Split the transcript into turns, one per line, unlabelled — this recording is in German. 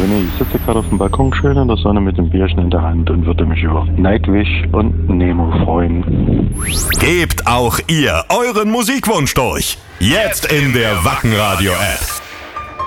René. Ich sitze gerade auf dem Balkon schön in der Sonne mit dem Bierchen in der Hand und würde mich über Nightwish und Nemo freuen.
Gebt auch ihr euren Musikwunsch durch. Jetzt in der Wacken Radio App.